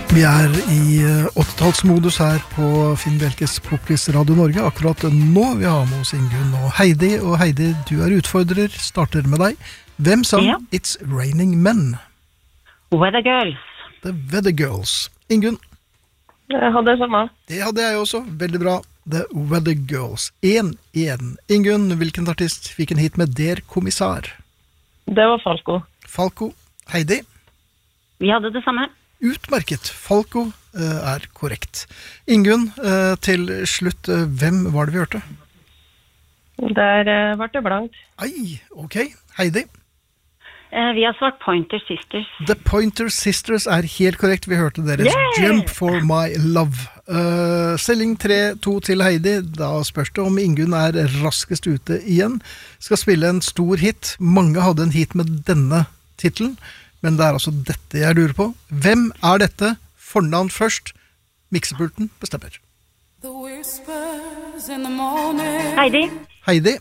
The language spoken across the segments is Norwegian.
Vi i 80-tallsmodus her på Finn Bjelkes Popquiz Radio Norge akkurat nå. Vi har med oss Ingunn og Heidi du utfordrer, starter med deg. Hvem sang It's Raining Men? Weather Girls. The Weather Girls. Ingunn? Jeg hadde det samme. Det hadde jeg også, veldig bra. The Weather Girls. 1-1. Ingunn, hvilken artist fikk en hit med Der Kommissar? Det var Falco. Falco. Heidi? Vi hadde det samme. Utmerket. Falco korrekt. Ingunn, til slutt, hvem var det vi hørte? Der var det blankt. Ei, ok. Heidi? Vi har svart Pointer Sisters. The Pointer Sisters helt korrekt. Vi hørte deres Jump for My Love. Stilling 3-2 til Heidi. Da spørs det om Ingunn raskest ute igjen. Skal spille en stor hit. Mange hadde en hit med denne titelen. Men det altså dette jeg lurer på. Hvem dette? Fornavn først. Miksepulten bestemmer. Heidi. Heidi.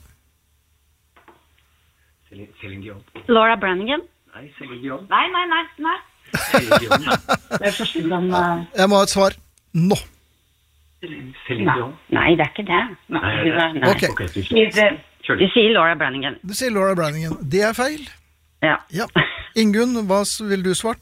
Celine Dion. Laura Branigan. Nei, Celine Dion. Nei. Celine Dion. Det første gang... Jeg må ha et svar. Nå. Celine Dion. Nei, det ikke det. Nei. Ok. Du sier Laura Branigan. Du sier Laura Branigan. Det feil. Ja. Ingunn, hva vil du svart?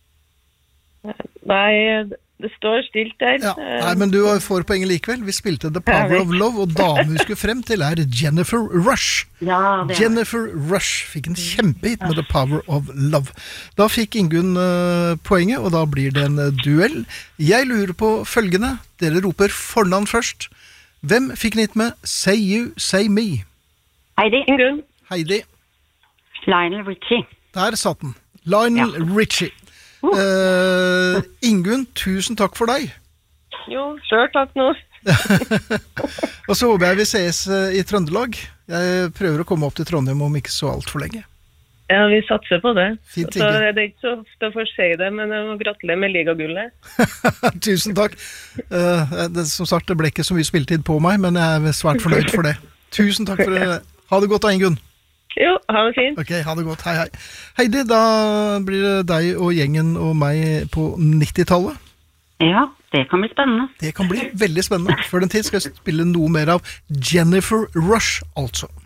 Nei, det står stilt der. Ja. Nei, men du får poenget likevel. Vi spilte The Power of Love, og damen vi skulle frem til Jennifer Rush. Ja, det Jennifer Rush fikk en kjempehit med The Power of Love. Da fikk Ingunn poenget, og da blir det en duell. Jeg lurer på følgende. Dere roper fornavn først. Hvem fikk en hit med Say You, Say Me? Heidi. Ingunn. Heidi. Lionel Richie. Der satt den. Lionel Richie. Ingunn, tusen takk for deg. Jo, selv takk nå. Og så håper jeg vi ses i Trøndelag. Jeg prøver å komme opp til Trondheim om ikke så alt for lenge. Ja, vi satser på det. Fint, så det ikke så ofte å få si det, men jeg må gratulere med ligagullet. Tusen takk. Som sagt, det ble ikke så mye spiltid på meg, men jeg svært fornøyd for det. Tusen takk for det. Ha det godt da, Ingunn. Jo, ha det fint. Ok, ha det godt. Hei. Heidi, da blir det deg og gjengen og meg på 90-tallet. Ja, det kan bli spennende. Det kan bli veldig spennende. Før den tid skal jeg spille noe mer av Jennifer Rush, altså.